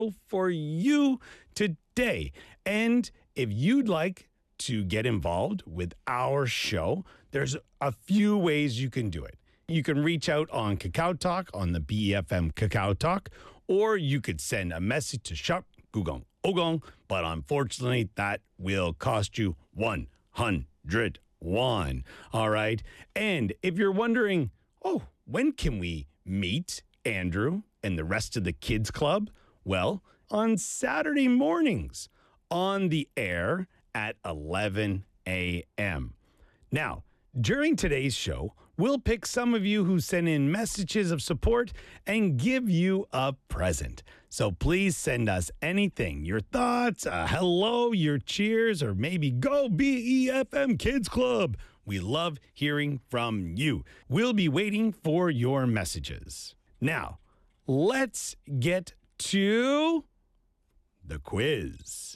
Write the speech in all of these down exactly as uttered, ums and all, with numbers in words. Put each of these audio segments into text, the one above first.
for you today. And if you'd like to get involved with our show, there's a few ways you can do it. You can reach out on Kakao Talk, on the B E F M Kakao Talk, or you could send a message to Sharp Gugong Ogong, but unfortunately, that will cost you one hundred won. All right. And if you're wondering, oh, when can we meet Andrew and the rest of the kids club? Well, on Saturday mornings on the air at eleven a.m. Now, during today's show, we'll pick some of you who send in messages of support and give you a present. So please send us anything, your thoughts, a hello, your cheers, or maybe go B E F M Kids Club. We love hearing from you. We'll be waiting for your messages. Now, let's get to the quiz.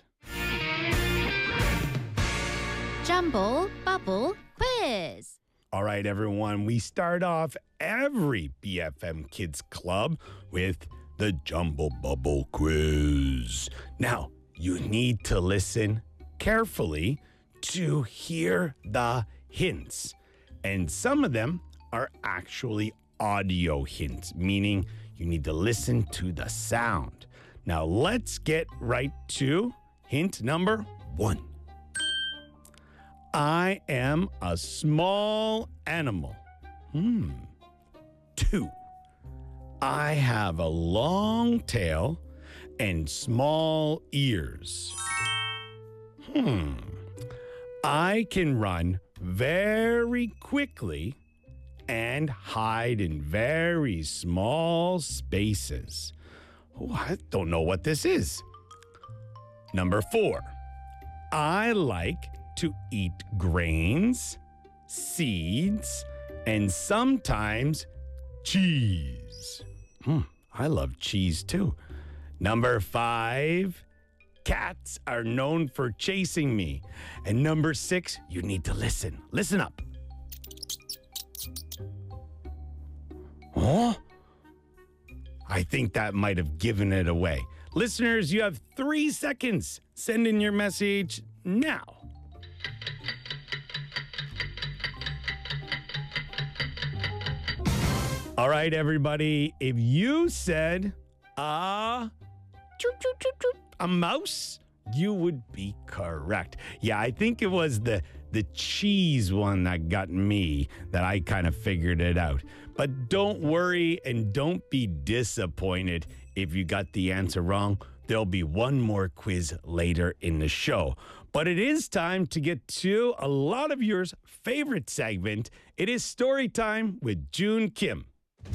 Jumble Bubble Quiz. All right, everyone, we start off every B F M Kids Club with the Jumble Bubble Quiz. Now, you need to listen carefully to hear the hints. And some of them are actually audio hints, meaning you need to listen to the sound. Now, let's get right to hint number one. I am a small animal. Hmm. Two. I have a long tail and small ears. Hmm. I can run very quickly and hide in very small spaces. Oh, I don't know what this is. Number four. I like to eat grains, seeds, and sometimes cheese. Hmm, I love cheese too. Number five, cats are known for chasing me. And number six, you need to listen. Listen up. Oh, I think that might have given it away. Listeners, you have three seconds. Send in your message now. All right, everybody, if you said, uh, choop, choop, choop, choop, a mouse, you would be correct. Yeah, I think it was the, the cheese one that got me, that I kind of figured it out. But don't worry and don't be disappointed if you got the answer wrong. There'll be one more quiz later in the show. But it is time to get to a lot of your favorite segment. It is story time with June Kim.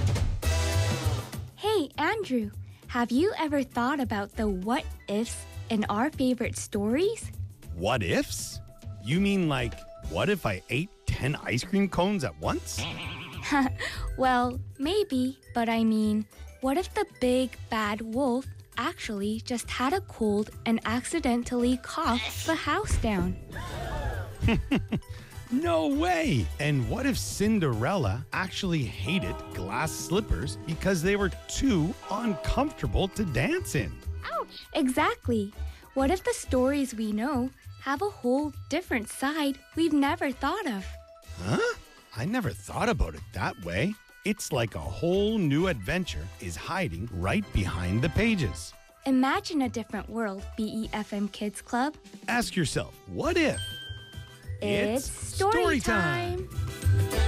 Hey, Andrew, have you ever thought about the what ifs in our favorite stories? What ifs? You mean like, what if I ate ten ice cream cones at once? Well, maybe, but I mean, what if the big bad wolf actually just had a cold and accidentally coughed the house down? No way! And what if Cinderella actually hated glass slippers because they were too uncomfortable to dance in? Ouch! Exactly. What if the stories we know have a whole different side we've never thought of? Huh? I never thought about it that way. It's like a whole new adventure is hiding right behind the pages. Imagine a different world, B E F M Kids Club. Ask yourself, what if? It's story time.